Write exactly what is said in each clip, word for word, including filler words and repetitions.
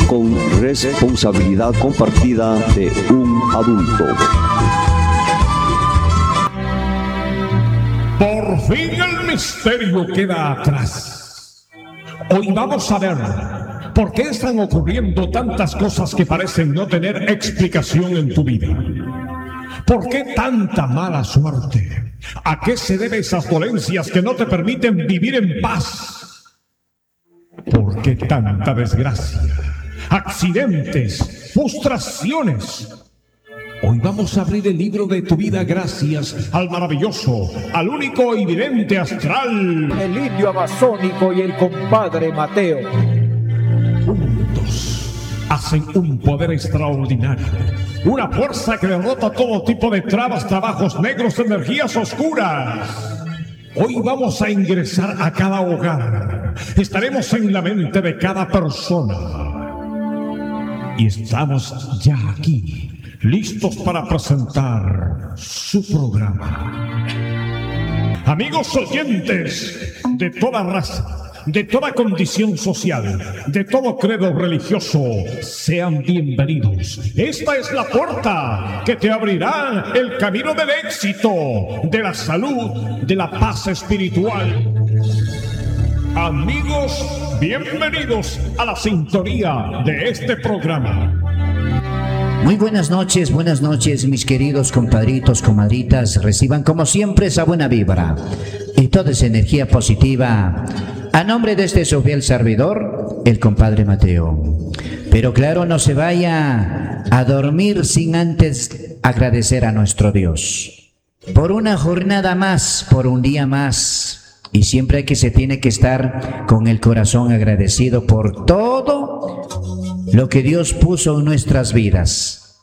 con responsabilidad compartida de un adulto. Por fin el misterio queda atrás. Hoy vamos a ver por qué están ocurriendo tantas cosas que parecen no tener explicación en tu vida. ¿Por qué tanta mala suerte? ¿A qué se deben esas dolencias que no te permiten vivir en paz? ¿Por qué tanta desgracia? Accidentes, frustraciones. Hoy vamos a abrir el libro de tu vida gracias al maravilloso, al único y vidente astral, el indio amazónico y el compadre Mateo. Juntos hacen un poder extraordinario, una fuerza que derrota todo tipo de trabas, trabajos negros, energías oscuras. Hoy vamos a ingresar a cada hogar. Estaremos en la mente de cada persona. Y estamos ya aquí, listos para presentar su programa. Amigos oyentes de toda raza, de toda condición social, de todo credo religioso, sean bienvenidos. Esta es la puerta que te abrirá el camino del éxito, de la salud, de la paz espiritual. Amigos, bienvenidos a la sintonía de este programa. Muy buenas noches, buenas noches, mis queridos compadritos, comadritas. Reciban como siempre esa buena vibra y toda esa energía positiva a nombre de este su fiel servidor, el compadre Mateo. Pero claro, no se vaya a dormir sin antes agradecer a nuestro Dios por una jornada más, por un día más. Y siempre que se tiene que estar con el corazón agradecido por todo lo que Dios puso en nuestras vidas.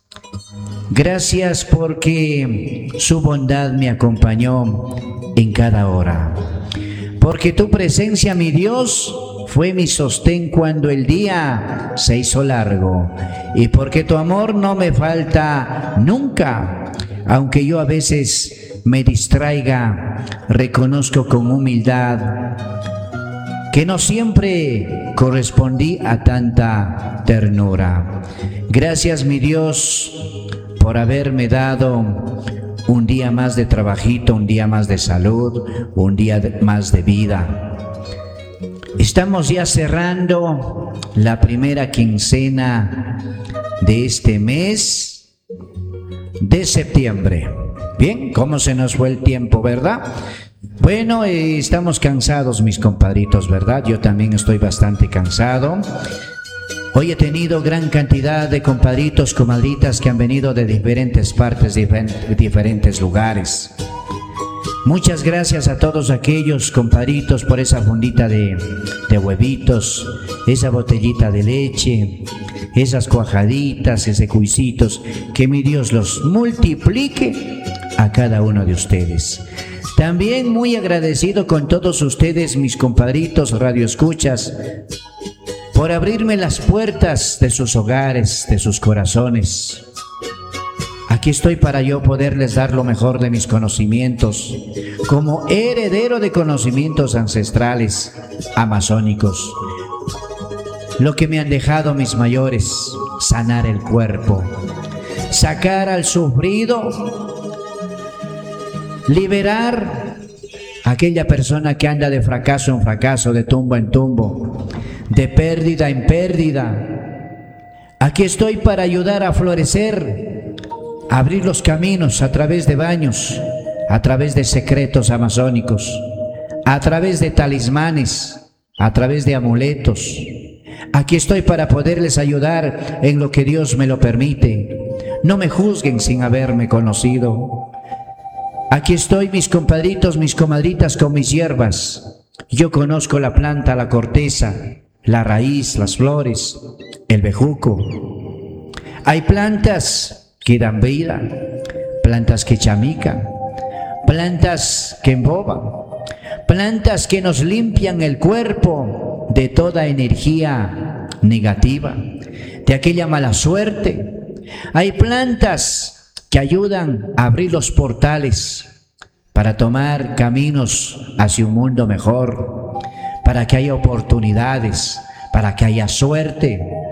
Gracias porque su bondad me acompañó en cada hora. Porque tu presencia, mi Dios, fue mi sostén cuando el día se hizo largo. Y porque tu amor no me falta nunca, aunque yo a veces me distraiga, reconozco con humildad que no siempre correspondí a tanta ternura. Gracias, mi Dios, por haberme dado un día más de trabajito, un día más de salud, un día de, más de vida. Estamos ya cerrando la primera quincena de este mes de septiembre. Bien, ¿cómo se nos fue el tiempo, verdad? Bueno, eh, estamos cansados, mis compadritos, ¿verdad? Yo también estoy bastante cansado. Hoy he tenido gran cantidad de compadritos, comadritas que han venido de diferentes partes, de diferentes lugares. Muchas gracias a todos aquellos compadritos por esa fundita de, de huevitos, esa botellita de leche, esas cuajaditas, ese cuisitos. Que mi Dios los multiplique a cada uno de ustedes. También muy agradecido con todos ustedes, mis compadritos radioescuchas, por abrirme las puertas de sus hogares, de sus corazones. Aquí estoy para yo poderles dar lo mejor de mis conocimientos, como heredero de conocimientos ancestrales amazónicos. Lo que me han dejado mis mayores, sanar el cuerpo, sacar al sufrido, liberar a aquella persona que anda de fracaso en fracaso, de tumbo en tumbo, de pérdida en pérdida. Aquí estoy para ayudar a florecer, a abrir los caminos a través de baños, a través de secretos amazónicos, a través de talismanes, a través de amuletos. Aquí estoy para poderles ayudar en lo que Dios me lo permite. No me juzguen sin haberme conocido. Aquí estoy, mis compadritos, mis comadritas, con mis hierbas. Yo conozco la planta, la corteza, la raíz, las flores, el bejuco. Hay plantas que dan vida, plantas que chamican, plantas que emboban, plantas que nos limpian el cuerpo de toda energía negativa, de aquella mala suerte. Hay plantas que ayudan a abrir los portales para tomar caminos hacia un mundo mejor, para que haya oportunidades, para que haya suerte.